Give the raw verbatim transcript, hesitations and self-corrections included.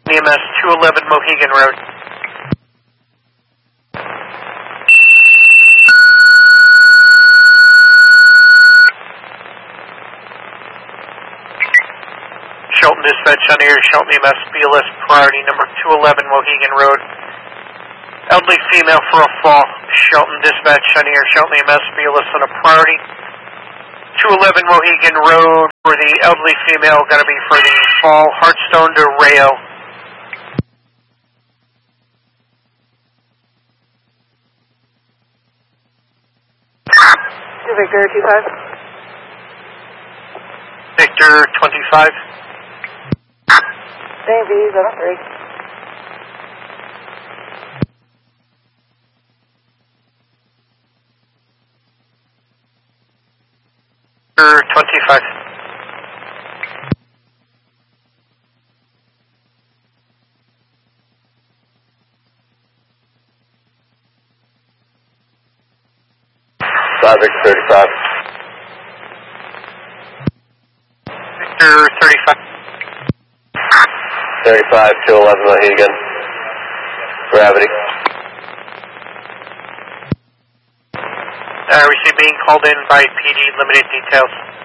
E M S two eleven Mohegan Road. Shelton Dispatch on air, Shelton E M S B L S priority number two eleven Mohegan Road. Elderly female for a fall. Shelton Dispatch on air, Shelton E M S B L S on a priority. two eleven Mohegan Road for the elderly female, going to be for the fall, Hartstone to Rayo. Victor twenty-five. Victor twenty-five. Navy seven three. Victor twenty-five. Five Victor thirty-five. Victor thirty-five. thirty-five, two eleven Mohegan. Gravity. Uh, receive being called in by P D, limited details.